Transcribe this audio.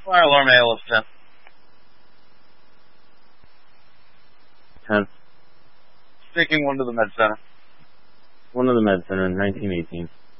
Fire alarm ALS 10. 10. Taking one to the med center. 1 to the med center in 1918.